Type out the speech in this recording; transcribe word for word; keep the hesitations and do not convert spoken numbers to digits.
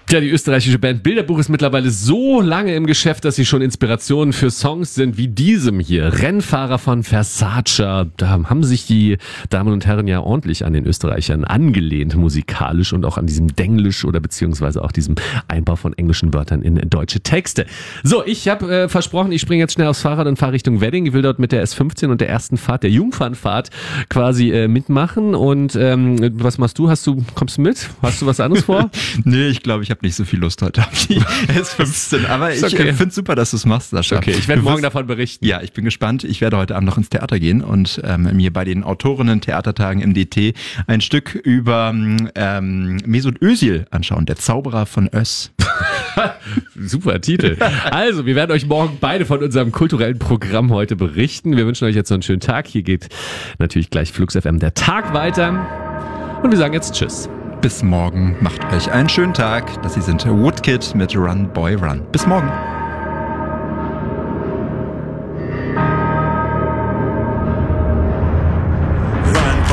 Ja, die österreichische Band Bilderbuch ist mittlerweile so lange im Geschäft, dass sie schon Inspirationen für Songs sind wie diesem hier. Rennfahrer von Versace. Da haben sich die Damen und Herren ja ordentlich an den Österreichern angelehnt, musikalisch und auch an diesem Denglisch oder beziehungsweise auch diesem Einbau von englischen Wörtern in deutsche Texte. So, ich habe äh, versprochen, ich springe jetzt schnell aufs Fahrrad und fahre Richtung Wedding. Ich will dort mit der S fünfzehn und der ersten Fahrt, der Jungfernfahrt quasi äh, mitmachen. Und ähm, was machst du? Hast du, kommst du mit? Hast du was anderes vor? Nee, ich glaube, ich habe nicht so viel Lust heute auf die S fünfzehn, aber ich okay. finde es super, dass du es machst, Sascha. Okay, ich werde morgen davon berichten. Ja, ich bin gespannt. Ich werde heute Abend noch ins Theater gehen und ähm, mir bei den Autorinnen-Theatertagen im D T ein Stück über ähm, Mesut Özil anschauen, der Zauberer von Ös. Super Titel. Also, wir werden euch morgen beide von unserem kulturellen Programm heute berichten. Wir wünschen euch jetzt noch einen schönen Tag. Hier geht natürlich gleich Flux F M der Tag weiter. Und wir sagen jetzt Tschüss. Bis morgen. Macht euch einen schönen Tag. Das hier sind Woodkid mit Run Boy Run. Bis morgen.